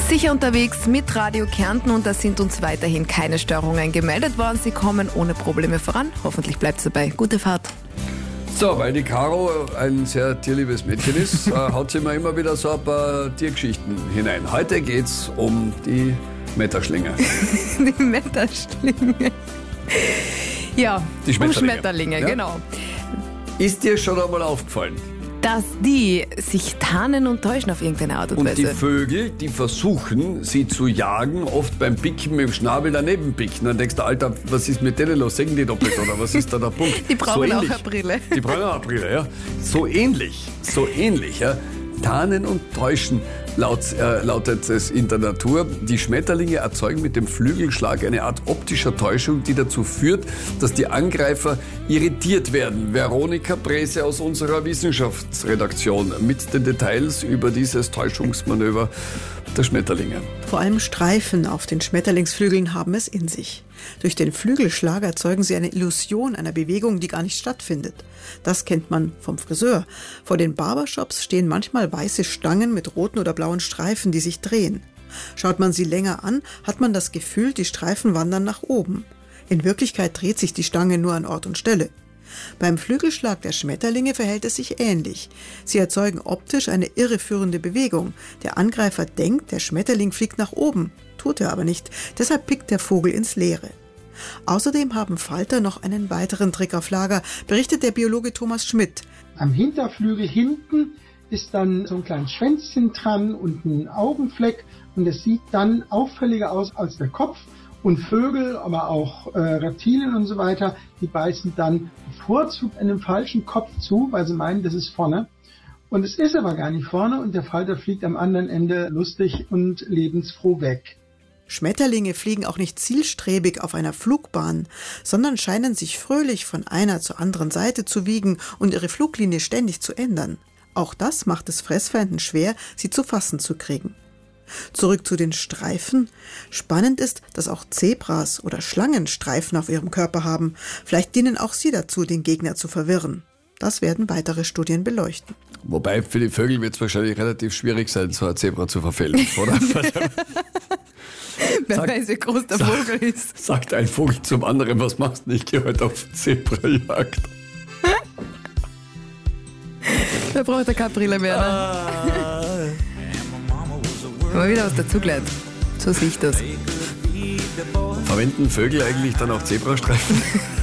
Sicher unterwegs mit Radio Kärnten und da sind uns weiterhin keine Störungen gemeldet worden. Sie kommen ohne Probleme voran. Hoffentlich bleibt es dabei. Gute Fahrt. So, weil die Caro ein sehr tierliebes Mädchen ist, hat sie mir immer wieder so ein paar Tiergeschichten hinein. Heute geht's um die Metterschlinge. Die Metterschlinge. Ja, die Schmetterlinge. Um Schmetterlinge, ja? Genau. Ist dir schon einmal aufgefallen? Dass die sich tarnen und täuschen auf irgendeine Art und Weise. Und die Vögel, die versuchen, sie zu jagen, oft beim Picken mit dem Schnabel daneben picken. Dann denkst du, Alter, was ist mit denen los? Sägen die doppelt oder was ist da der Punkt? Die brauchen so auch eine Brille. Die brauchen auch eine Brille, ja. So ähnlich, ja. Tarnen und täuschen lautet es in der Natur. Die Schmetterlinge erzeugen mit dem Flügelschlag eine Art optischer Täuschung, die dazu führt, dass die Angreifer irritiert werden. Veronika Brese aus unserer Wissenschaftsredaktion mit den Details über dieses Täuschungsmanöver der Schmetterlinge. Vor allem Streifen auf den Schmetterlingsflügeln haben es in sich. Durch den Flügelschlag erzeugen sie eine Illusion einer Bewegung, die gar nicht stattfindet. Das kennt man vom Friseur. Vor den Barbershops stehen manchmal weiße Stangen mit roten oder blauen Streifen, die sich drehen. Schaut man sie länger an, hat man das Gefühl, die Streifen wandern nach oben. In Wirklichkeit dreht sich die Stange nur an Ort und Stelle. Beim Flügelschlag der Schmetterlinge verhält es sich ähnlich. Sie erzeugen optisch eine irreführende Bewegung. Der Angreifer denkt, der Schmetterling fliegt nach oben, tut er aber nicht. Deshalb pickt der Vogel ins Leere. Außerdem haben Falter noch einen weiteren Trick auf Lager, berichtet der Biologe Thomas Schmidt. Am Hinterflügel hinten ist dann so ein kleines Schwänzchen dran und ein Augenfleck und es sieht dann auffälliger aus als der Kopf. Und Vögel, aber auch Reptilien und so weiter, die beißen dann bevorzugt einem falschen Kopf zu, weil sie meinen, das ist vorne. Und es ist aber gar nicht vorne und der Falter fliegt am anderen Ende lustig und lebensfroh weg. Schmetterlinge fliegen auch nicht zielstrebig auf einer Flugbahn, sondern scheinen sich fröhlich von einer zur anderen Seite zu wiegen und ihre Fluglinie ständig zu ändern. Auch das macht es Fressfeinden schwer, sie zu fassen zu kriegen. Zurück zu den Streifen. Spannend ist, dass auch Zebras oder Schlangen Streifen auf ihrem Körper haben. Vielleicht dienen auch sie dazu, den Gegner zu verwirren. Das werden weitere Studien beleuchten. Wobei für die Vögel wird es wahrscheinlich relativ schwierig sein, so ein Zebra zu verfehlen, oder? Wer weiß, wie groß der Vogel ist. Sagt ein Vogel zum anderen, was machst du? Ich gehe heute auf Zebrajagd. Da braucht er keine Brille mehr. Ne? Mal wieder was dazugelernt. So sehe ich das. Verwenden Vögel eigentlich dann auch Zebrastreifen?